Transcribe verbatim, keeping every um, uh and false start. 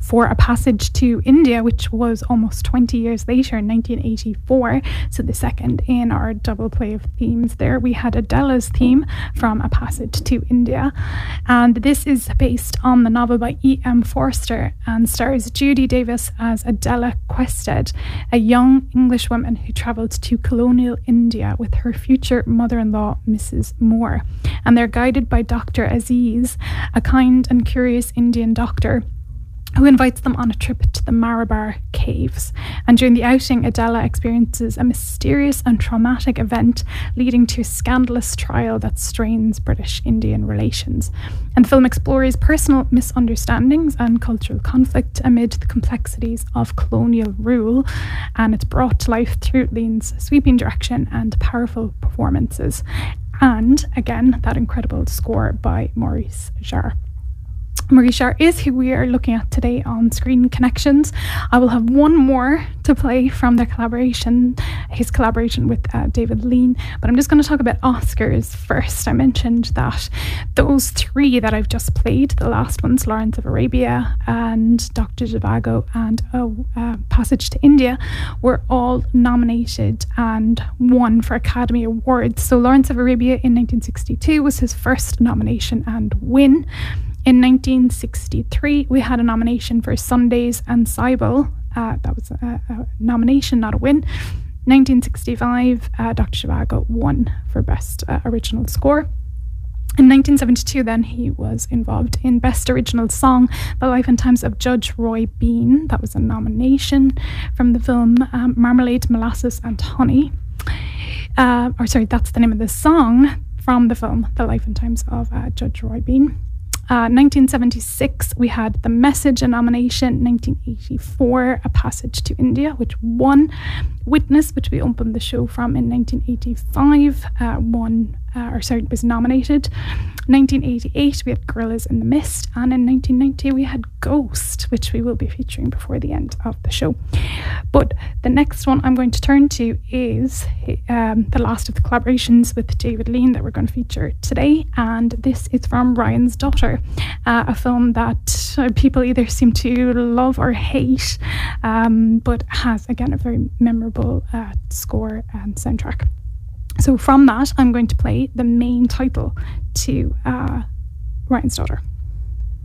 for A Passage to India, which was almost twenty years later in nineteen eighty-four. So the second in our double play of themes there, we had Adela's theme from A Passage to India. And this is based on the novel by E M Forster and stars Judy Davis as Adela Quested, a young English woman who travelled to colonial India with her future mother-in-law, Missus Moore. And they're guided by Doctor Aziz, a kind and curious Indian doctor who invites them on a trip to the Marabar Caves. And during the outing, Adela experiences a mysterious and traumatic event leading to a scandalous trial that strains British-Indian relations. And the film explores personal misunderstandings and cultural conflict amid the complexities of colonial rule, and it's brought to life through Lean's sweeping direction and powerful performances. And again, that incredible score by Maurice Jarre. Maurice Jarre is who we are looking at today on Screen Connections. I will have one more to play from their collaboration, his collaboration with uh, David Lean, but I'm just going to talk about Oscars first. I mentioned that those three that I've just played, the last ones, Lawrence of Arabia and Doctor Zhivago and oh, uh, Passage to India, were all nominated and won for Academy Awards. So Lawrence of Arabia in nineteen sixty-two was his first nomination and win. In nineteen sixty-three, we had a nomination for Sundays and Cybele. Uh, that was a, a nomination, not a win. nineteen sixty-five, uh, Doctor Zhivago won for Best uh, Original Score. In nineteen seventy-two, then, he was involved in Best Original Song, The Life and Times of Judge Roy Bean. That was a nomination from the film um, Marmalade, Molasses and Honey. Uh, or sorry, that's the name of the song from the film The Life and Times of uh, Judge Roy Bean. Uh, nineteen seventy-six, we had The Message, a nomination. nineteen eighty-four, A Passage to India, which won. Witness, which we opened the show from in nineteen eighty-five, uh, won, uh, or sorry, was nominated. nineteen eighty-eight, we had Gorillas in the Mist, and in nineteen ninety, we had Ghost, which we will be featuring before the end of the show. But the next one I'm going to turn to is um, the last of the collaborations with David Lean that we're going to feature today, and this is from Ryan's Daughter, uh, a film that uh, people either seem to love or hate, um, but has, again, a very memorable uh, score and soundtrack. So from that, I'm going to play the main title to uh, Ryan's Daughter.